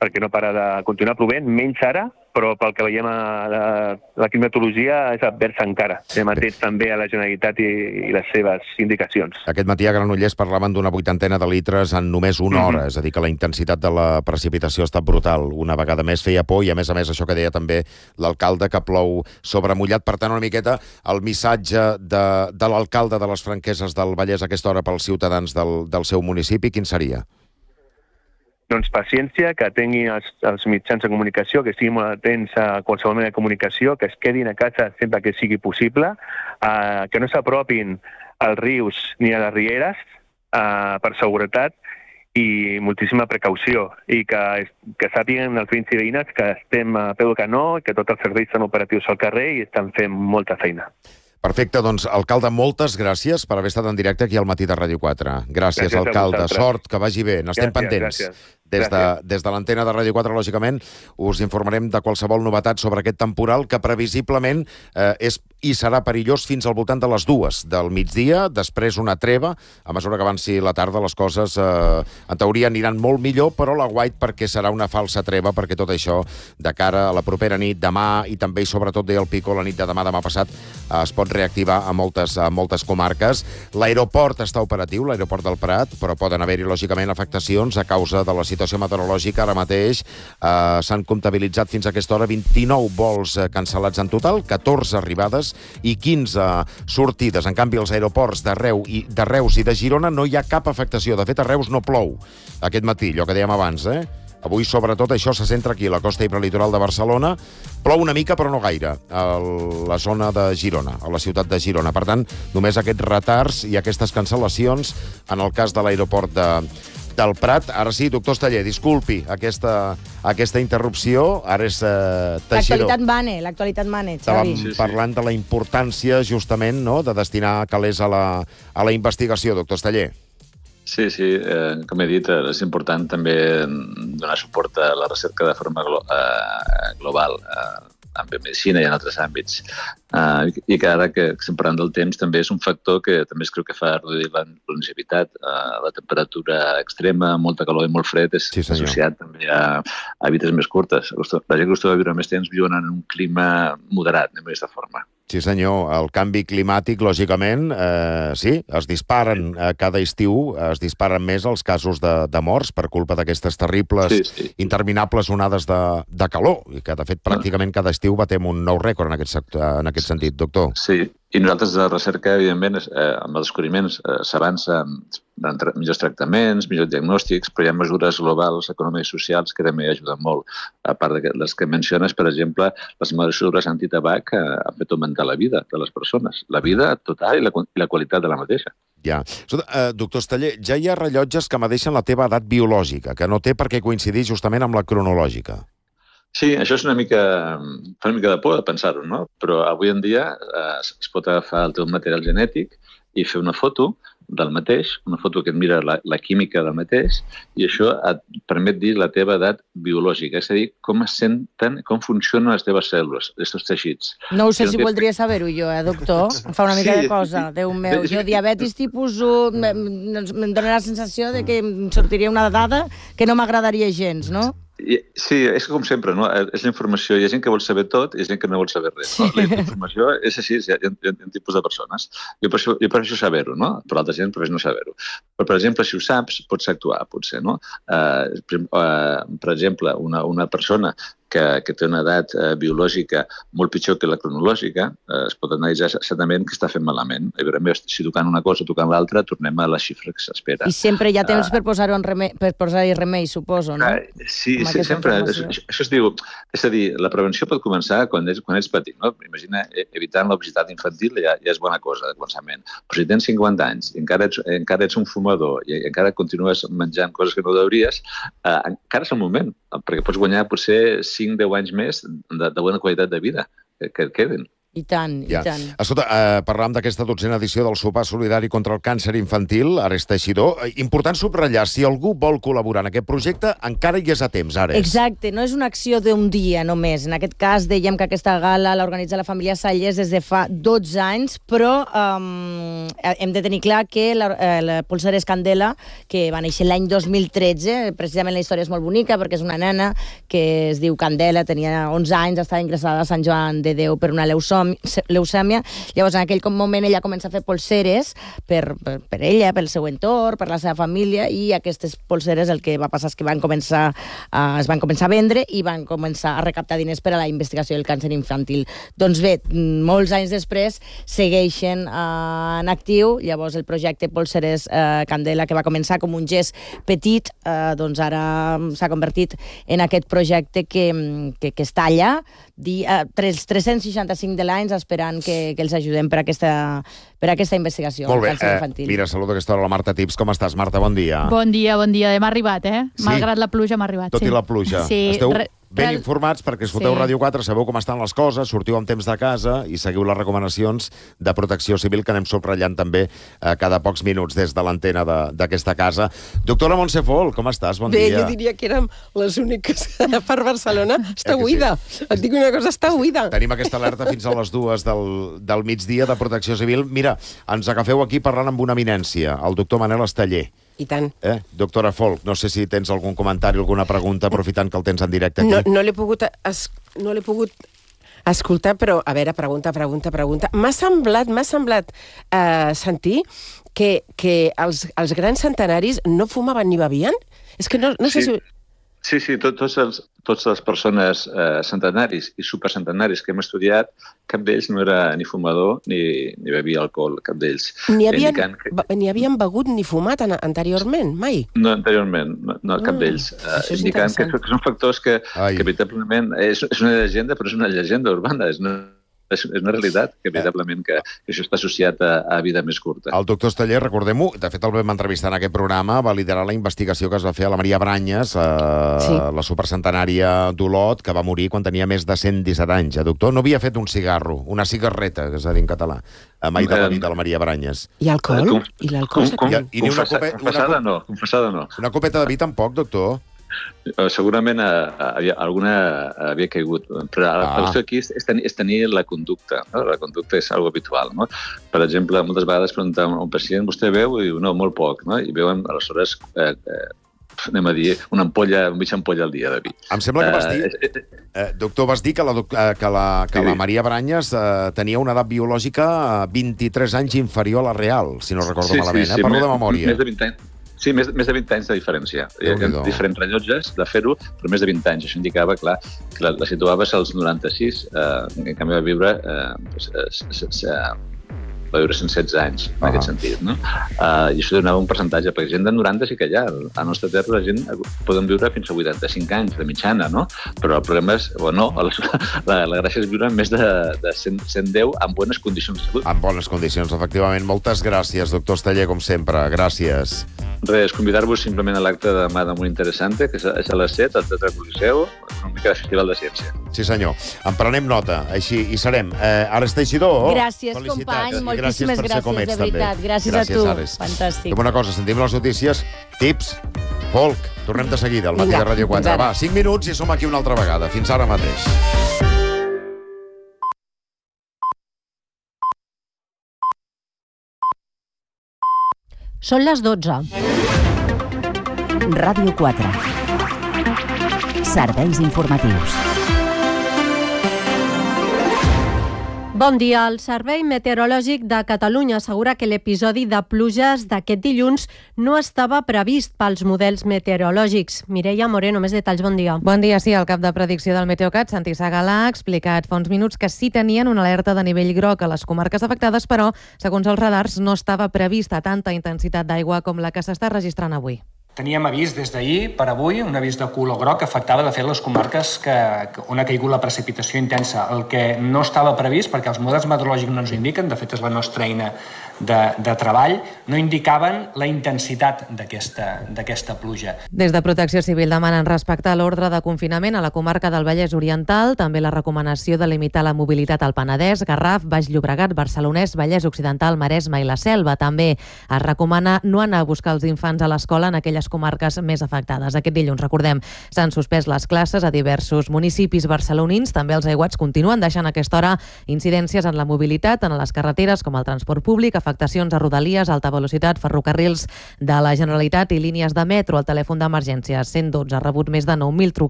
perquè no para de continuar plovent, menys ara, però pel que veiem a la climatologia és adversa encara. Estem atents també a la Generalitat i les seves indicacions. Aquest matí a Granollers parlaven d'una 80ena de litres en només una hora, és a dir, que la intensitat de la precipitació ha estat brutal. Una vegada més feia por i, a més, això que deia també l'alcalde, que plou sobre mullat. Per tant, una miqueta el missatge de l'alcalde de les Franqueses del Vallès a aquesta hora pels ciutadans del seu municipi, quin seria? Doncs paciència, que tinguin els mitjans de comunicació, que estiguin molt atents a qualsevol mena de comunicació, que es quedin a casa sempre que sigui possible, que no s'apropin als rius ni a les rieres per seguretat i moltíssima precaució, i que sàpiguen els veïns i veïnes que estem a peu de canó, que tots els serveis estan operatius al carrer i estan fent molta feina. Perfecte, doncs, alcalde, moltes gràcies per haver estat en directe aquí al Matí de Ràdio 4. Gràcies, alcalde. Sort, que vagi bé. N'estem pendents. Des de l'antena de Ràdio 4, lògicament, us informarem de qualsevol novetat sobre aquest temporal que previsiblement és i serà perillós fins al voltant de les 2 del migdia, després una treva. A mesura que avanci la tarda, les coses, en teoria, aniran molt millor, però l'aguait perquè serà una falsa treva, perquè tot això, de cara a la propera nit, demà, i també, i sobretot, deia el Pico, la nit de demà passat, es pot reactivar a moltes comarques. L'aeroport està operatiu, l'aeroport del Prat, però poden haver-hi, lògicament, afectacions a causa de la situació meteorològica. Ara mateix s'han comptabilitzat fins a aquesta hora 29 vols cancel·lats en total, 14 arribades i 15 sortides. En canvi, als aeroports de Reus i de Girona no hi ha cap afectació. De fet, a Reus no plou aquest matí, allò que dèiem abans, Avui, sobretot, això se centra aquí, a la costa i prelitoral de Barcelona. Plou una mica, però no gaire, a la zona de Girona, a la ciutat de Girona. Per tant, només aquests retards i aquestes cancel·lacions en el cas de l'aeroport del Prat. Ara sí, doctor Esteller, disculpi aquesta interrupció. Ara és Teixidor. L'actualitat mane, Xavi. Estàvem parlant de la importància, justament, de destinar calés a la investigació, doctor Esteller. Sí, com he dit, és important també donar suport a la recerca de forma global, en medicina i en altres àmbits. I que ara que estem parlant del temps també és un factor que també es creu que fa reduir la longevitat. La temperatura extrema, molta calor i molt fred és associat també a vides més curtes. La gent que acostuma a viure més temps viuen en un clima moderat, de aquesta forma. Sí, senyor. El canvi climàtic, lògicament, sí, es disparen cada estiu, es disparen més els casos de morts per culpa d'aquestes terribles, interminables onades de calor, i que, de fet, pràcticament cada estiu batem un nou rècord en aquest sentit, doctor. Sí, i nosaltres de recerca, evidentment, amb els descobriments s'avança en millors tractaments, millors diagnòstics, però hi ha mesures globals, econòmiques i socials que també ajuden molt. A part de les que menciones, per exemple, les mesures antitabac han fet augmentar la vida de les persones, la vida total i la qualitat de la mateixa. Ja. Doctor Esteller, ja hi ha rellotges que medeixen la teva edat biològica, que no té per què coincidir justament amb la cronològica. Sí, això és fa una mica de por de pensar-ho, no? Però avui en dia es pot agafar el teu material genètic i fer una foto del mateix, una foto que et mira la química del mateix, i això et permet dir la teva edat biològica, és a dir, com es senten, com funcionen les teves cèl·lules, els teus teixits. No ho sé si voldria saber-ho jo, doctor? Em fa una mica de cosa, Déu meu. Jo, diabetis tipus 1, em dóna la sensació de que em sortiria una dada que no m'agradaria gens, no? Sí, és com sempre, no? És la informació. Hi ha gent que vol saber tot i hi ha gent que no vol saber res. No? La informació és així, hi ha tipus de persones. Jo prefereixo saber-ho, no? Per l'altra gent prefereixo no saber-ho. Però, per exemple, si ho saps, pots actuar, potser, no? Per exemple, una persona que té una edat biològica molt pitjor que la cronològica, es pot analitzar exactament què està fent malament. Si tocant una cosa o tocant l'altra, tornem a la xifra que s'espera. I sempre hi ha temps per posar-hi remei, suposo, no? Sí, sempre. Això es diu... És a dir, la prevenció pot començar quan ets petit, no? Imagina, evitant l'obesitat infantil ja és bona cosa de començament. Però si tens 50 anys i encara ets un fumador i encara continues menjant coses que no hauries, encara és el moment, perquè pots guanyar potser 5-10 anys més de bona qualitat de vida que et queden. I tant, i tant. Escolta, parlàvem d'aquesta 12a edició del sopar solidari contra el càncer infantil, Ares Teixidor. Important subratllar, si algú vol col·laborar en aquest projecte, encara hi és a temps, Ares. Exacte, no és una acció d'un dia només. En aquest cas, dèiem que aquesta gala l'organitza la família Sallés des de fa 12 anys, però hem de tenir clar que la Polseres Candela, que va néixer l'any 2013, precisament la història és molt bonica, perquè és una nena que es diu Candela, tenia 11 anys, estava ingressada a Sant Joan de Déu per una leucèmia. Llavors, en aquell moment ella comença a fer polseres per ella, pel seu entorn, per la seva família, i aquestes polseres el que va passar és que es van començar a vendre i van començar a recaptar diners per a la investigació del càncer infantil. Doncs bé, molts anys després segueixen en actiu. Llavors el projecte Polseres Candela, que va començar com un gest petit, doncs ara s'ha convertit en aquest projecte que està allà 365 de l'any esperant que els ajudem per aquesta investigació. Molt bé. Mira, saludo a aquesta hora la Marta Tips. Com estàs, Marta? Bon dia. Bon dia. Hem arribat, Sí? Malgrat la pluja hem arribat. Tot i la pluja. Sí. Esteu ben informats perquè escolteu Ràdio 4, sabeu com estan les coses, sortiu amb temps de casa i seguiu les recomanacions de Protecció Civil que anem subratllant també cada pocs minuts des de l'antena d'aquesta casa. Doctora Montse Folch, com estàs? Bon dia. Bé, jo diria que érem les úniques per Barcelona. Està buida. Sí. Et dic una cosa, està buida. Tenim aquesta alerta fins a les 2 del migdia de Protecció Civil. Mira, ens agafeu aquí parlant amb una eminència, el doctor Manel Esteller. I tant. Doctora Folch, no sé si tens algun comentari, alguna pregunta, aprofitant que el tens en directe aquí. No l'he pogut escoltar, però, a veure, pregunta. M'ha semblat sentir que els grans centenaris no fumaven ni bevien? És que no sé si... Sí, tots les persones centenaris i supercentenaris que hem estudiat, cap d'ells no era ni fumador ni bevia alcohol, cap d'ells. Ni havien begut ni fumat anteriorment, mai? No, anteriorment, no cap d'ells. Indicant que són factors que veritablement... És una llegenda, però és una llegenda urbana, és una realitat, que veritablement que això està associat a vida més curta. El doctor Esteller, recordem-ho, de fet el vam entrevistar en aquest programa, va liderar la investigació que es va fer a la Maria Branyes, la supercentenària d'Olot, que va morir quan tenia més de 117 anys. Doctor, no havia fet un cigarro, una cigarreta, que es va dir en català, mai de la vida de la Maria Branyes. I alcohol? I l'alcohol? Confessada no. Una copeta de vi tampoc, doctor? Segurament alguna havia caigut, però la qüestió aquí és tenir la conducta. La conducta és algo habitual. Per exemple, moltes vegades preguntem a un pacient, vostè beu? I diu, no, molt poc. I beuen, aleshores, anem a dir, una mitja ampolla al dia de vi. Em sembla que vas dir, doctor, que la Maria Branyes tenia una edat biològica 23 anys inferior a la real, si no recordo malament. Parlo de memòria. Més de 20 anys. Sí, més de 20 anys de diferència. Hi ha diferents rellotges de fer-ho, però més de 20 anys. Això indicava, clar, que la situaves als 96, en canvi va viure 116 anys, en aquest sentit. I això donava un percentatge, perquè gent de 90 sí que hi ha. A la nostra terra la gent poden viure fins a 85 anys, de mitjana, no? Però el problema és, la gràcia és viure més de 110 en bones condicions de salut. En bones condicions, efectivament. Moltes gràcies, doctor Esteller, com sempre. Gràcies. Res, convidar-vos simplement a l'acte de demà de molt interessant, que és a les 7, al Teatre Coliseu, una mica de Festival de Ciència. Sí, senyor. En prenem nota, així hi serem. Ares Teixidor. Gràcies, company. Moltíssimes gràcies, de veritat. Gràcies a tu. Ares. Fantàstic. Fem una cosa, sentim les notícies. Tips, Folch, tornem de seguida al matí de Ràdio 4. Va, 5 minuts i som aquí una altra vegada. Fins ara mateix. Són les 12. Ràdio 4. Serveis informatius. Bon dia. El Servei Meteorològic de Catalunya assegura que l'episodi de pluges d'aquest dilluns no estava previst pels models meteorològics. Mireia Moreno, més detalls, bon dia. Bon dia, sí. El cap de predicció del Meteocat, Santi Segalà, ha explicat fa uns minuts que sí tenien una alerta de nivell groc a les comarques afectades, però, segons els radars, no estava prevista tanta intensitat d'aigua com la que s'està registrant avui. Teníem avís des d'ahir per avui, un avís de color groc que afectava de fet les comarques on ha caigut la precipitació intensa. El que no estava previst, perquè els models meteorològics no ens ho indiquen, de fet és la nostra eina de treball no indicaven la intensitat d'aquesta pluja. Des de Protecció Civil demanen respectar l'ordre de confinament a la comarca del Vallès Oriental, també la recomanació de limitar la mobilitat al Penedès, Garraf, Baix Llobregat, Barcelonès, Vallès Occidental, Maresme i la Selva. També es recomana no anar a buscar els infants a l'escola en aquelles comarques més afectades. Aquest dilluns, recordem, s'han suspès les classes a diversos municipis barcelonins. També els aiguats continuen deixant a aquesta hora incidències en la mobilitat, en les carreteres com el transport públic, afectacions a rodalies, alta velocitat, ferrocarrils de la Generalitat i línies de metro. El telèfon d'emergència 112 ha rebut més de 9.000 trucades